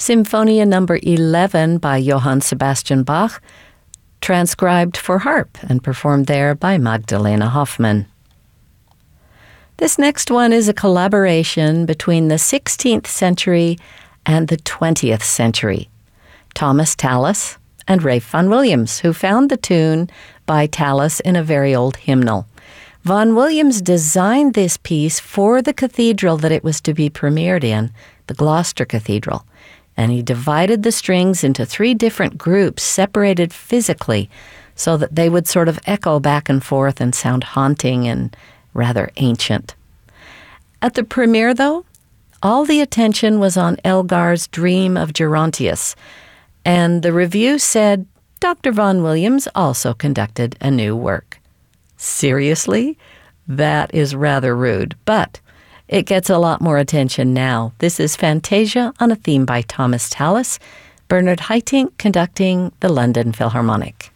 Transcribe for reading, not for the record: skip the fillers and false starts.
Symphonia Number 11 by Johann Sebastian Bach, transcribed for harp and performed there by Magdalena Hoffmann. This next one is a collaboration between the 16th century and the 20th century. Thomas Tallis and Ralph Vaughan Williams, who found the tune by Tallis in a very old hymnal. Vaughan Williams designed this piece for the cathedral that it was to be premiered in, the Gloucester Cathedral, and he divided the strings into 3 different groups, separated physically, so that they would sort of echo back and forth and sound haunting and rather ancient. At the premiere, though, all the attention was on Elgar's Dream of Gerontius, and the review said Dr. Vaughan Williams also conducted a new work. Seriously? That is rather rude, but it gets a lot more attention now. This is Fantasia on a theme by Thomas Tallis, Bernard Haitink conducting the London Philharmonic.